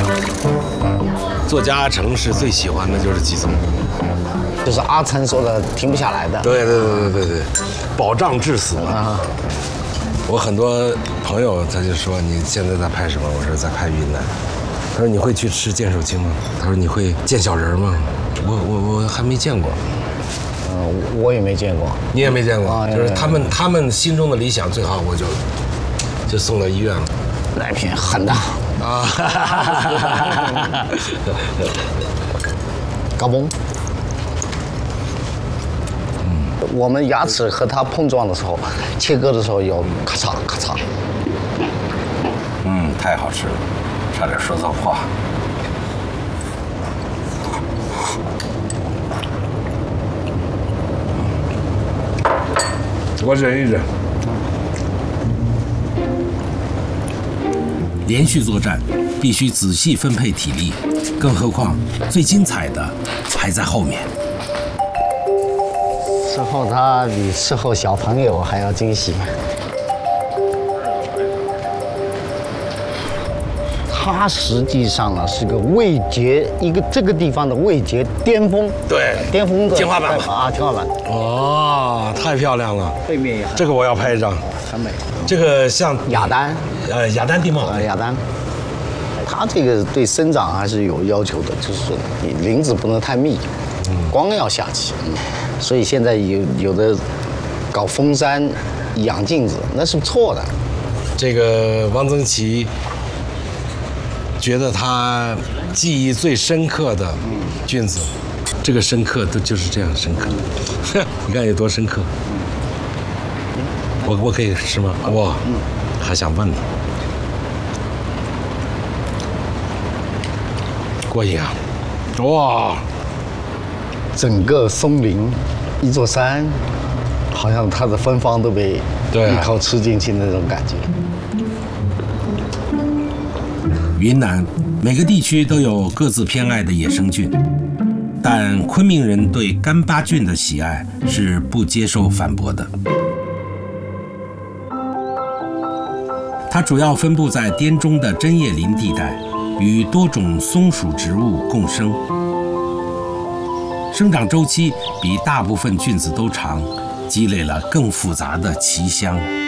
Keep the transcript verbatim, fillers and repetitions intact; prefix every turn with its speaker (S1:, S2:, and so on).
S1: 作家阿成是最喜欢的就是鸡枞，
S2: 就是阿成说的停不下来的。
S1: 对对对对对对，保障致死嘛。啊、我很多朋友他就说你现在在拍什么？我说在拍云南。他说你会去吃见手青吗？他说你会见小人吗？我我我还没见过。
S2: 嗯，我也没见过。
S1: 你也没见过？
S2: 啊、
S1: 就是他们他们心中的理想最好我就就送到医院了。
S2: 那片狠的。啊，嘎嘣！嗯，我们牙齿和它碰撞的时候，切割的时候有咔嚓咔嚓。
S1: 嗯，太好吃了，差点说错话。我忍一忍。
S3: 连续作战，必须仔细分配体力，更何况最精彩的还在后面。
S2: 伺候他比伺候小朋友还要惊喜。它实际上呢是个味觉，一个这个地方的味觉巅峰。
S1: 对，
S2: 巅峰的
S1: 天花板
S2: 啊，天花板。
S1: 哦，太漂亮了。
S2: 背面也很
S1: 这个我要拍一张，
S2: 很美。
S1: 这个像
S2: 雅丹，
S1: 呃，雅丹地貌。
S2: 呃，雅丹。它这个对生长还是有要求的，就是你林子不能太密，光要下去。所以现在有有的搞封山、养镜子，那是错的。
S1: 这个汪曾祺觉得他记忆最深刻的菌子，这个深刻都就是这样深刻。你看有多深刻？我我可以吃吗？哇，还想问呢。过瘾啊！哇，
S2: 整个松林，一座山，好像它的芬芳都被一口吃进去那种感觉。
S3: 云南每个地区都有各自偏爱的野生菌，但昆明人对干巴菌的喜爱是不接受反驳的。它主要分布在滇中的针叶林地带，与多种松属植物共生，生长周期比大部分菌子都长，积累了更复杂的奇香。